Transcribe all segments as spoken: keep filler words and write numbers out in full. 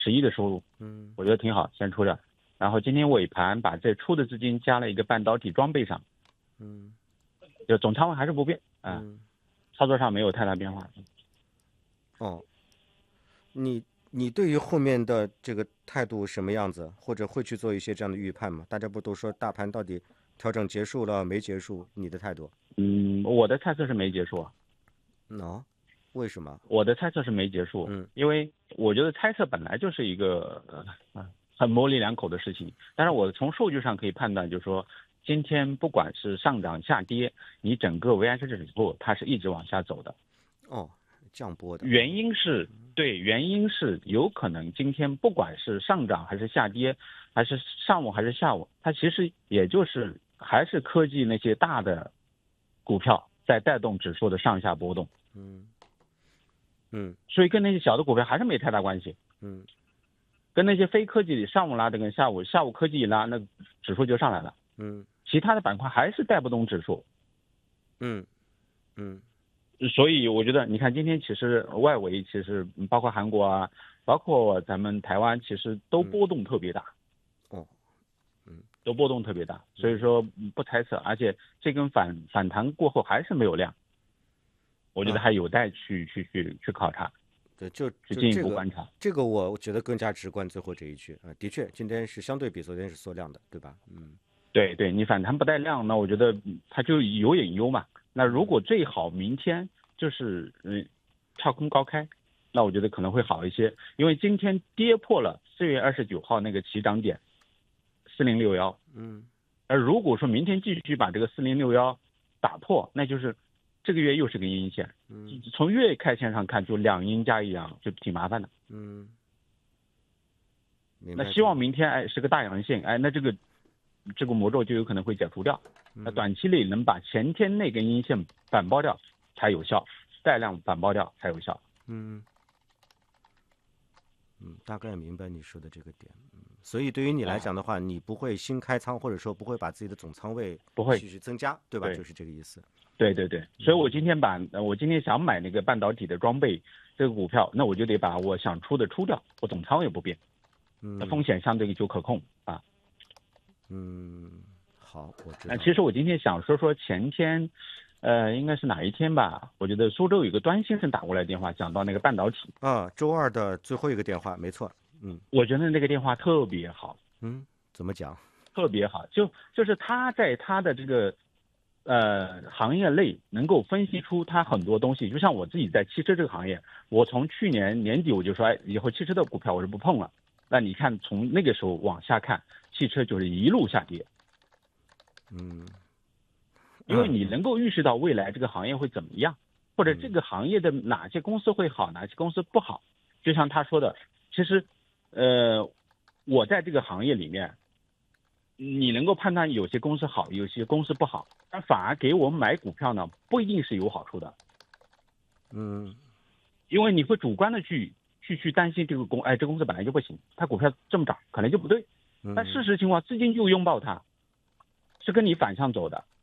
十一的时候， 嗯我觉得挺好，先出着。然后今天尾盘把这出的资金加了一个半导体装备上， 嗯就总仓位还是不变啊、 嗯。 操作上没有太大变化。 哦，你你对于后面的这个态度什么样子，或者会去做一些这样的预判吗？大家不都说大盘到底调整结束了没结束？你的态度？ 嗯，我的猜测是没结束， 嗯哦，为什么？ 我的猜测是没结束， 嗯因为我觉得猜测本来就是一个呃呃很模棱两可的事情。但是我从数据上可以判断，就是说今天不管是上涨下跌，你整个维安市指数它是一直往下走的。 哦，降波的。 原因是对，原因是有可能今天不管是上涨还是下跌，还是上午还是下午，它其实也就是还是科技那些大的股票在带动指数的上下波动。 嗯嗯所以跟那些小的股票还是没太大关系。 嗯跟那些非科技上午拉的跟下午，下午科技一拉，那指数就上来了。 嗯其他的板块还是带不动指数。 嗯嗯所以我觉得，你看今天其实外围其实包括韩国啊，包括咱们台湾，其实都波动特别大。 哦嗯都波动特别大。所以说不猜测，而且这根反反弹过后还是没有量，我觉得还有待去去去去考察。 对，就去进一就这个步观察。 这个我觉得更加直观。最后这一句啊，的确今天是相对比昨天是缩量的，对吧？嗯对对，你反弹不带量，那我觉得嗯它就有隐忧嘛。那如果最好明天就是嗯跳空高开，那我觉得可能会好一些，因为今天跌破了四月二十九号那个起涨点四零六幺。 嗯而如果说明天继续把这个四零六幺打破，那就是这个月又是个阴线。 嗯从月 K 线上看，就两阴加一阳，就挺麻烦的。 嗯，明白那希望明天哎是个大阳线，哎，那这个这个魔咒就有可能会解除掉。 嗯那短期内能把前天那根阴线反包掉才有效，带量反包掉才有效。 嗯嗯，大概明白你说的这个点。嗯，所以对于你来讲的话，你不会新开仓，或者说不会把自己的总仓位不会继续增加，对吧？ 对就是这个意思。 对对对，所以我今天把呃我今天想买那个半导体的装备这个股票，那我就得把我想出的出掉，我总仓位不变，那嗯风险相对就可控啊。 嗯，好，我知道那。其实我今天想说说前天，呃，应该是哪一天吧？我觉得苏州有个端先生打过来电话，讲到那个半导体， 啊，周二的最后一个电话，没错。嗯我觉得那个电话特别好， 嗯，怎么讲？ 特别好，就就是他在他的这个呃行业内能够分析出他很多东西。就像我自己在汽车这个行业，我从去年年底我就说，哎，以后汽车的股票我是不碰了。那你看从那个时候往下看，汽车就是一路下跌。 嗯， 因为你能够预示到未来这个行业会怎么样，或者这个行业的哪些公司会好，哪些公司不好。就像他说的，其实，呃，我在这个行业里面，你能够判断有些公司好，有些公司不好，但反而给我们买股票呢，不一定是有好处的。 嗯因为你会主观的去去去担心这个公，哎，这公司本来就不行，它股票这么涨，可能就不对。 嗯， 但事实情况，资金就拥抱它，是跟你反向走的。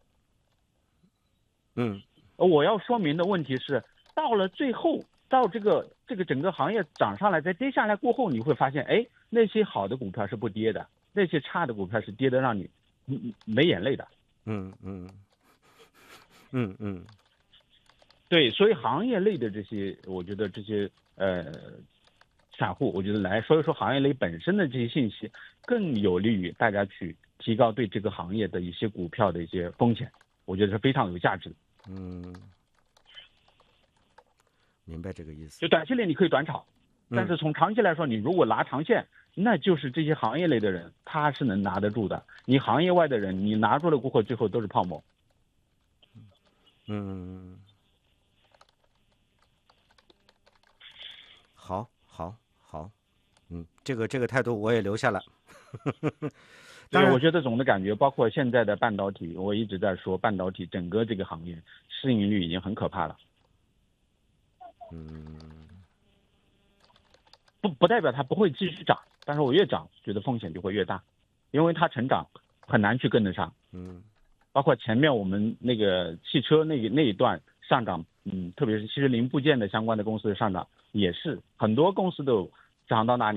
嗯我要说明的问题是，到了最后，到这个这个整个行业涨上来再跌下来过后，你会发现，哎，那些好的股票是不跌的，那些差的股票是跌的让你嗯没眼泪的。 嗯嗯嗯嗯对，所以行业内的这些，我觉得这些呃散户，我觉得来说一说行业内本身的这些信息，更有利于大家去提高对这个行业的一些股票的一些风险，我觉得是非常有价值的。 嗯，明白这个意思。 就短期内你可以短炒，但是从长期来说，你如果拿长线，那就是这些行业内的人他是能拿得住的。你行业外的人，你拿住了过后，最后都是泡沫。 嗯，好，好，好，嗯，这个这个态度我也留下了。当然我觉得总的感觉，包括现在的半导体，我一直在说半导体整个这个行业市盈率已经很可怕了。 嗯， 不不代表它不会继续涨，但是我越涨，觉得风险就会越大，因为它成长很难去跟得上。 嗯包括前面我们那个汽车那个那一段上涨，嗯，特别是其实零部件的相关的公司的上涨，也是很多公司都涨到哪里？